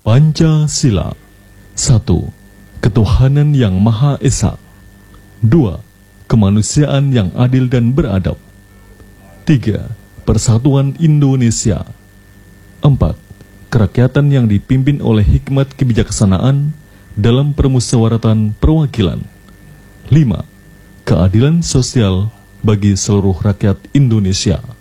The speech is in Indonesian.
Pancasila. 1. Ketuhanan yang Maha Esa. 2. Kemanusiaan yang adil dan beradab. 3. Persatuan Indonesia. 4. Kerakyatan yang dipimpin oleh hikmat kebijaksanaan dalam permusyawaratan perwakilan. 5. Keadilan sosial bagi seluruh rakyat Indonesia.